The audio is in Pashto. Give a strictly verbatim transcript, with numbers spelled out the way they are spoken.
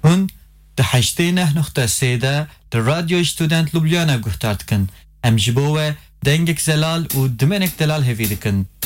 هون ده هشته نه نقطه سه ده ده رادیو ستودنت لوبلیانا گفتار دکن. ام جبوه دنگک زلال و دمنک دلال هفی دکن.